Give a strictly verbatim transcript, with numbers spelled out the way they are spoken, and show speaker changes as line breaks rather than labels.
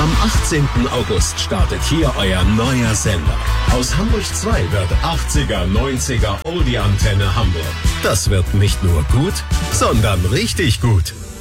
Am achtzehnten August startet hier euer neuer Sender. Aus Hamburg zwei wird achtziger, neunziger Oldie-Antenne Hamburg. Das wird nicht nur gut, sondern richtig gut.